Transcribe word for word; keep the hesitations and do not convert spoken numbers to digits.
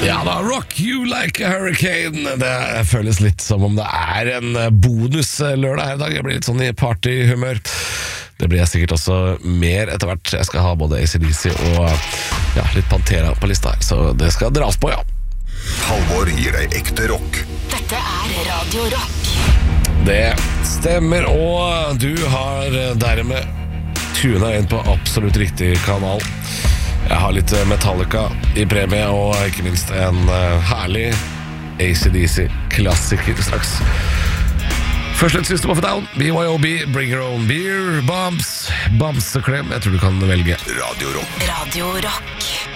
Ja da, Rock You Like a Hurricane. Det føles litt som om det er en bonus lørdag her i dag. Jeg blir litt sånn i partyhumør. Det blir jeg sikkert også mer etter hvert. Jeg skal ha både A C D C og ja, litt Pantera på lista her, så det skal dras på, ja. Halvor gir deg ekte rock. Dette er Radio Rock. Det stemmer, og du har dermed tunet inn på absolutt riktig kanal. Jeg har litt Metallica i premie, og ikke minst en herlig A C D C-klassiker straks. Først litt System of a Down, B Y O B, Bring Your Own Beer, Bumps, Bamseklem. Jeg tror du kan velge Radio Rock. Radio Rock.